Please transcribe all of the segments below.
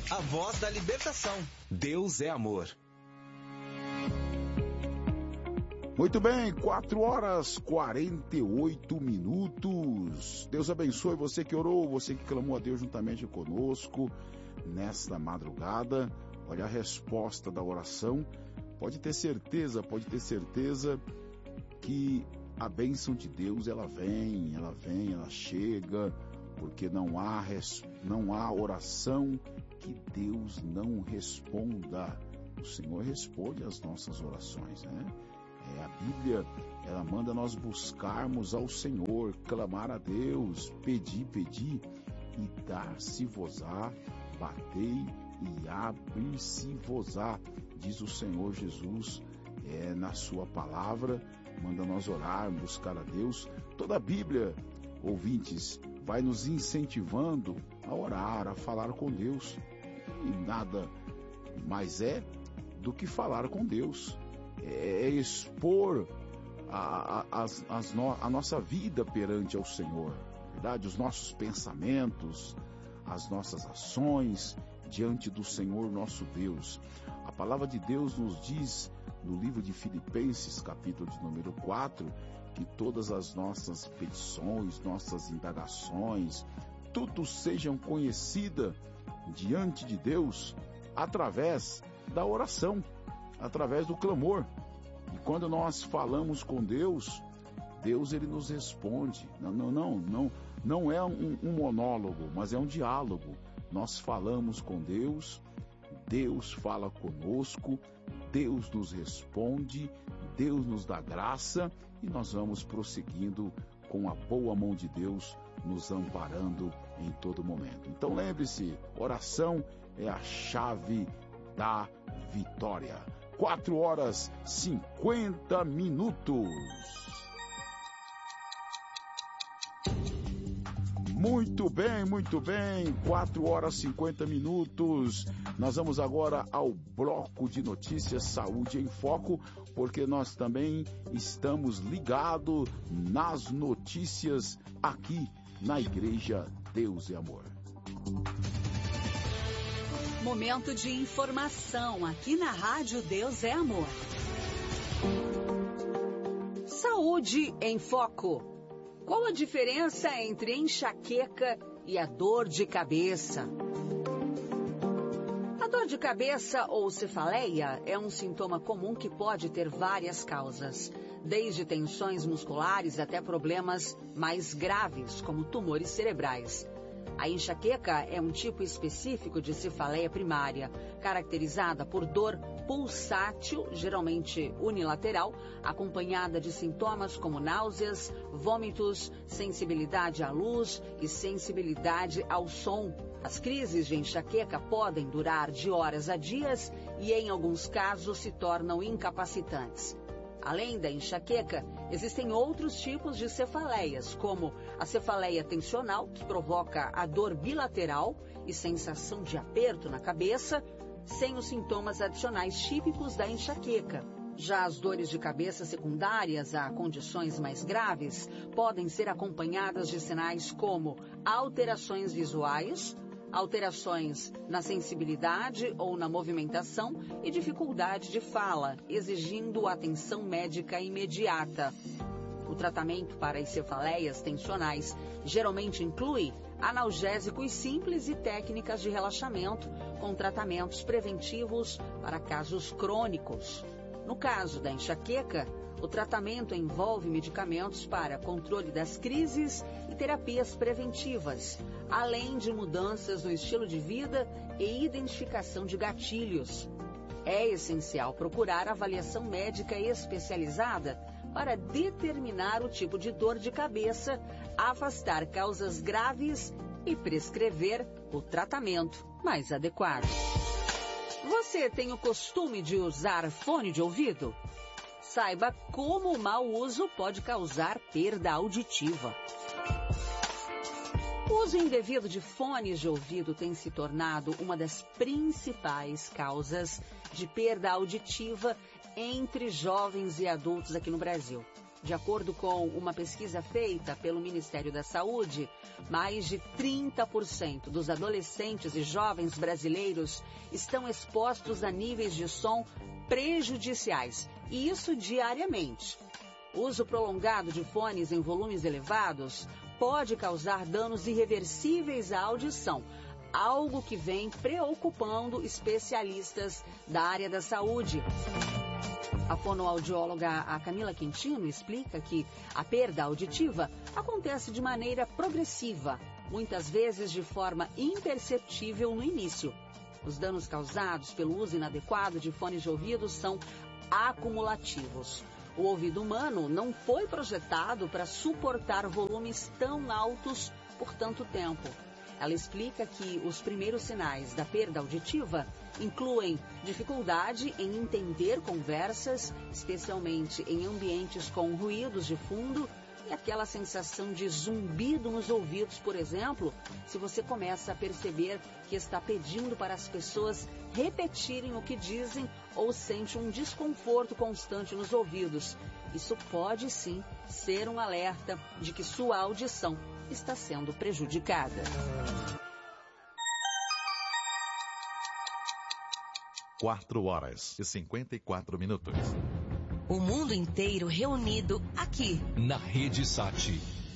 a voz da libertação. Deus é amor. Muito bem, 4h48. Deus abençoe você que orou, você que clamou a Deus juntamente conosco nesta madrugada. Olha a resposta da oração. Pode ter certeza que a bênção de Deus, ela vem, ela chega, porque não há oração que Deus não responda. O Senhor responde às nossas orações, né? A Bíblia, ela manda nós buscarmos ao Senhor, clamar a Deus, pedir, e dar-se-vos-á, batei e abrir-se-vos-á, diz o Senhor Jesus na sua palavra, manda nós orar, buscar a Deus. Toda a Bíblia, ouvintes, vai nos incentivando a orar, a falar com Deus, e nada mais é do que falar com Deus. É expor a nossa vida perante ao Senhor, verdade? Os nossos pensamentos, as nossas ações diante do Senhor nosso Deus. A palavra de Deus nos diz no livro de Filipenses, capítulo de número 4, que todas as nossas petições, nossas indagações, tudo sejam conhecidas diante de Deus através da oração, através do clamor. E quando nós falamos com Deus, Deus ele nos responde. Não é um monólogo, mas é um diálogo. Nós falamos com Deus, Deus fala conosco, Deus nos responde, Deus nos dá graça e nós vamos prosseguindo com a boa mão de Deus nos amparando em todo momento. Então lembre-se, oração é a chave da vitória. 4h50. Muito bem. 4h50. Nós vamos agora ao bloco de notícias Saúde em Foco, porque nós também estamos ligados nas notícias aqui na Igreja Deus é Amor. Momento de informação aqui na Rádio Deus é Amor. Saúde em Foco. Qual a diferença entre enxaqueca e a dor de cabeça? A dor de cabeça ou cefaleia é um sintoma comum que pode ter várias causas, desde tensões musculares até problemas mais graves, como tumores cerebrais. A enxaqueca é um tipo específico de cefaleia primária, caracterizada por dor pulsátil, geralmente unilateral, acompanhada de sintomas como náuseas, vômitos, sensibilidade à luz e sensibilidade ao som. As crises de enxaqueca podem durar de horas a dias e, em alguns casos, se tornam incapacitantes. Além da enxaqueca, existem outros tipos de cefaleias, como a cefaleia tensional, que provoca a dor bilateral e sensação de aperto na cabeça, sem os sintomas adicionais típicos da enxaqueca. Já as dores de cabeça secundárias a condições mais graves podem ser acompanhadas de sinais como alterações visuais, alterações na sensibilidade ou na movimentação e dificuldade de fala, exigindo atenção médica imediata. O tratamento para as cefaleias tensionais geralmente inclui analgésicos simples e técnicas de relaxamento, com tratamentos preventivos para casos crônicos. No caso da enxaqueca, o tratamento envolve medicamentos para controle das crises e terapias preventivas, além de mudanças no estilo de vida e identificação de gatilhos. É essencial procurar avaliação médica especializada para determinar o tipo de dor de cabeça, afastar causas graves e prescrever o tratamento mais adequado. Você tem o costume de usar fone de ouvido? Saiba como o mau uso pode causar perda auditiva. O uso indevido de fones de ouvido tem se tornado uma das principais causas de perda auditiva entre jovens e adultos aqui no Brasil. De acordo com uma pesquisa feita pelo Ministério da Saúde, mais de 30% dos adolescentes e jovens brasileiros estão expostos a níveis de som prejudiciais, e isso diariamente. O uso prolongado de fones em volumes elevados pode causar danos irreversíveis à audição, algo que vem preocupando especialistas da área da saúde. A fonoaudióloga Camila Quintino explica que a perda auditiva acontece de maneira progressiva, muitas vezes de forma imperceptível no início. Os danos causados pelo uso inadequado de fones de ouvido são acumulativos. O ouvido humano não foi projetado para suportar volumes tão altos por tanto tempo. Ela explica que os primeiros sinais da perda auditiva incluem dificuldade em entender conversas, especialmente em ambientes com ruídos de fundo, e aquela sensação de zumbido nos ouvidos, por exemplo, se você começa a perceber que está pedindo para as pessoas repetirem o que dizem ou sente um desconforto constante nos ouvidos. Isso pode sim ser um alerta de que sua audição está sendo prejudicada. 4h54. O mundo inteiro reunido aqui na Rede Sat.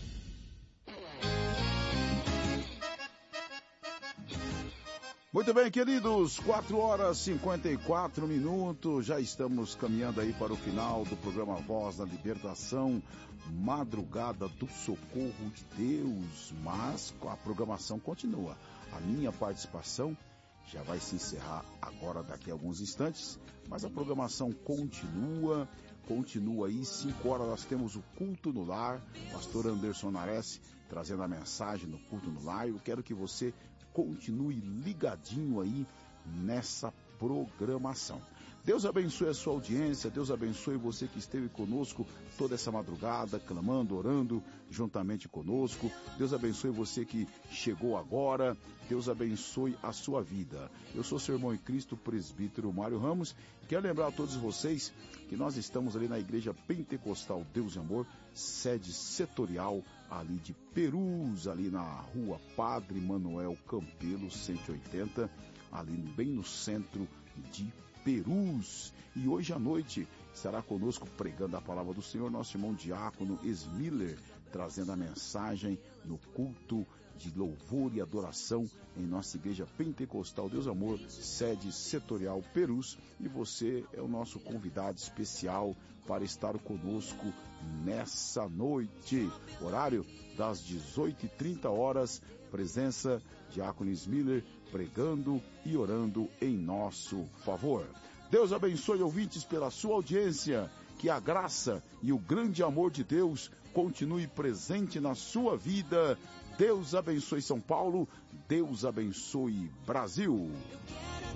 Muito bem, queridos, 4h54, já estamos caminhando aí para o final do programa Voz da Libertação, Madrugada do Socorro de Deus, mas a programação continua. A minha participação já vai se encerrar agora daqui a alguns instantes, mas a programação continua aí, 5 horas nós temos o Culto no Lar, pastor Anderson Nares trazendo a mensagem no Culto no Lar. Eu quero que você continue ligadinho aí nessa programação. Deus abençoe a sua audiência, Deus abençoe você que esteve conosco toda essa madrugada, clamando, orando juntamente conosco. Deus abençoe você que chegou agora, Deus abençoe a sua vida. Eu sou seu irmão em Cristo, presbítero Mário Ramos, e quero lembrar a todos vocês que nós estamos ali na Igreja Pentecostal Deus e Amor, sede setorial ali de Perus, ali na rua Padre Manuel Campelo, 180, ali bem no centro de Perus. E hoje à noite estará conosco pregando a palavra do Senhor nosso irmão diácono Esmiller, trazendo a mensagem no culto de louvor e adoração em nossa Igreja Pentecostal Deus Amor, sede setorial Perus, e você é o nosso convidado especial para estar conosco nessa noite. Horário das 18h30, presença diácono Esmiller pregando e orando em nosso favor. Deus abençoe, ouvintes, pela sua audiência, que a graça e o grande amor de Deus continue presente na sua vida. Deus abençoe São Paulo, Deus abençoe Brasil.